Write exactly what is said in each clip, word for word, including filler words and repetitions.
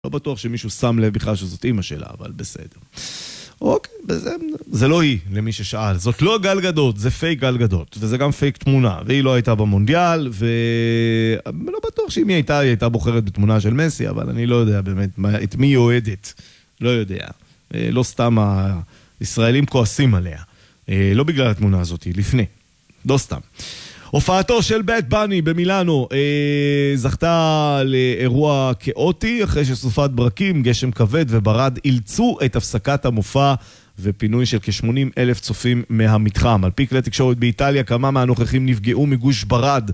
לא בטוח שמישהו שם לב בכלל שזאת אמא שלה, אבל בסדר. אוקיי, זה, זה לא היא, למי ששאל. זאת לא גל גדות, זה פייק גל גדות, וזה גם פייק תמונה, והיא לא הייתה במונדיאל, ולא בטוח שאם היא הייתה, היא הייתה בוחרת בתמונה של מסי, אבל אני לא יודע באמת את מי היא אוהדת. לא יודע. לא סתם הישראלים כועסים עליה. לא בגלל התמונה הזאת, לפני. לא סתם. הופעתו של בית בני במילאנו אה, זכתה לאירוע כאוטי אחרי שסופת ברקים, גשם כבד וברד אילצו את הפסקת המופע ופינוי של כ-שמונים אלף צופים מהמתחם. על פי כלי תקשורת באיטליה, כמה מהנוכחים נפגעו מגוש ברד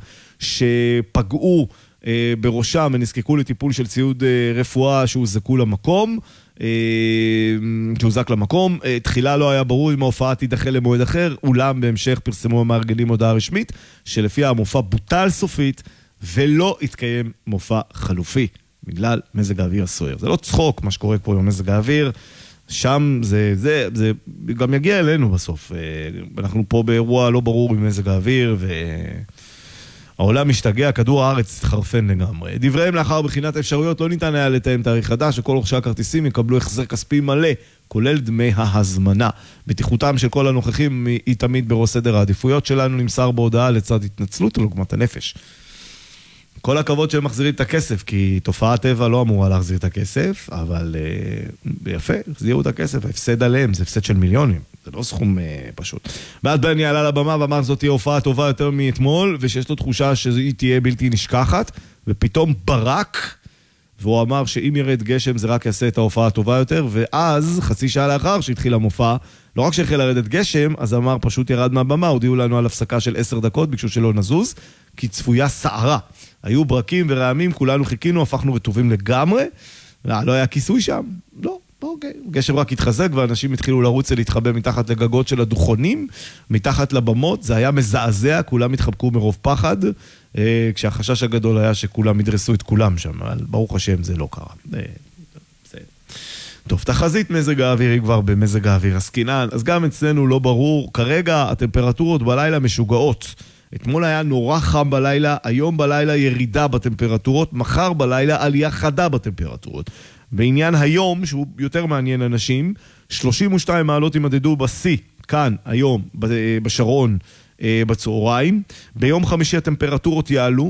שפגעו אה, בראשם ונזקקו לטיפול של ציוד אה, רפואה שהוזקו למקום. שהוזק למקום. תחילה לא היה ברור אם ההופעה תידחה למועד אחר, אולם בהמשך פרסמו המארגנים הודעה רשמית שלפיה המופע בוטל סופית ולא התקיים מופע חלופי בגלל מזג האוויר הסוער. זה לא צחוק מה שקורה פה עם מזג האוויר, שם זה, זה, זה גם יגיע אלינו בסוף. אנחנו פה באירוע לא ברור עם מזג האוויר ו... העולם משתגע, כדור הארץ התחרפן לגמרי. דבריהם לאחר בחינת האפשרויות לא ניתן היה לתאם תאריך חדש, שכל רוכשי הכרטיסים יקבלו החזר כספי מלא, כולל דמי ההזמנה. בטיחותם של כל הנוכחים היא תמיד בראש סדר העדיפויות שלנו, נמסר בהודעה לצד התנצלות ולעוגמת הנפש. כל הכבוד שהם מחזירים את הכסף, כי תופעת טבע לא אמורה להחזיר את הכסף, אבל אה, יפה, החזירו את הכסף, ההפסד עליהם, זה הפסד של מיליונים. זה לא סכום אה, פשוט. ועד בני עלה לבמה ואמר זאת תהיה הופעה טובה יותר מאתמול, ושיש לו תחושה שהיא תהיה בלתי נשכחת, ופתאום ברק, והוא אמר שאם ירד גשם זה רק יעשה את ההופעה הטובה יותר, ואז חצי שעה לאחר שהתחיל המופע, לא רק שהחל לרדת גשם, אז אמר פשוט ירד מהבמה, הודיעו לנו על הפסקה של עשר דקות, ביקשו שלא נזוז, כי צפויה סערה. היו ברקים ורעמים, כולנו חיכינו, הפכנו רטובים לגמרי, לא, לא היה כיסוי שם, לא. אוקיי, גשם רק התחזק ואנשים התחילו לרוץ ולהתחבא מתחת לגגות של הדוכנים, מתחת לבמות, זה היה מזעזע, כולם התחבקו מרוב פחד, אה, כשהחשש הגדול היה שכולם ידרסו את כולם שם, אבל ברוך השם זה לא קרה. אה, זה... טוב, תחזית מזג האוויר היא כבר במזג האוויר הסקינן, אז גם אצלנו לא ברור, כרגע הטמפרטורות בלילה משוגעות, אתמול היה נורא חם בלילה, היום בלילה ירידה בטמפרטורות, מחר בלילה עלייה חדה בטמפרטורות. בעניין היום, שהוא יותר מעניין אנשים, שלושים ושתיים מעלות ימדדו בסי, כאן, היום, בשרון, בצהריים. ביום חמישי הטמפרטורות יעלו.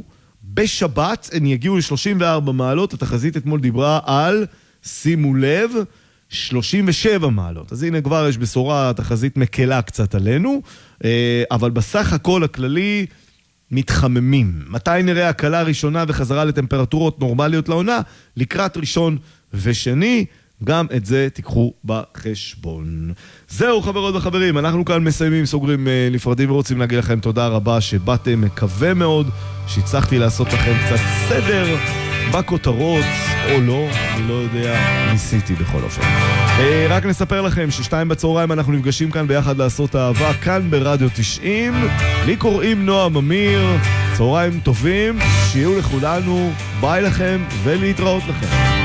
בשבת הן יגיעו ל-שלושים וארבע מעלות. התחזית אתמול דיברה על, שימו לב, שלושים ושבע מעלות. אז הנה כבר יש בשורה, התחזית מקלה קצת עלינו, אבל בסך הכל הכללי מתחממים. מתי נראה הקלה ראשונה וחזרה לטמפרטורות נורמליות לעונה? לקראת ראשון ושני, גם את זה תיקחו בחשבון. זהו חברות וחברים, אנחנו כאן מסיימים, סוגרים, נפרדים ורוצים להגיד לכם תודה רבה שבאתם, מקווה מאוד שהצלחתי לעשות לכם קצת סדר בכותרות, או לא, אני לא יודע, ניסיתי בכל אופן. רק נספר לכם ששתיים בצהריים אנחנו נפגשים כאן ביחד לעשות אהבה, כאן ברדיו תשעים. לי קוראים נועם אמיר, צהריים טובים, שיהיו לכולנו, ביי לכם ולהתראות לכם.